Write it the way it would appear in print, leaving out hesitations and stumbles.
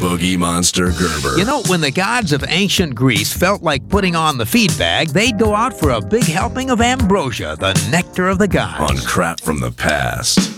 Boogie Monster Gerber. You know, when the gods of ancient Greece felt like putting on the feed bag, they'd go out for a big helping of ambrosia, the nectar of the gods. On Crap from the Past.